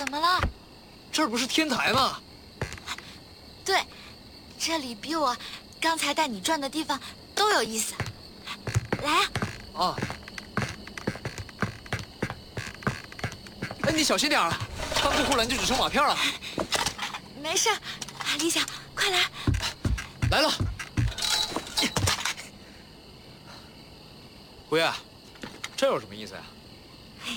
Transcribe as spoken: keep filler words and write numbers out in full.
么了？ 这儿不是天台吗？ 对，这里比我刚才带你转的地方都有意思。来啊！ 啊！哎，你小心点啊！刚退护栏就只剩瓦片了。 没事，李想，快来！ 来了。胡爷，这有什么意思呀？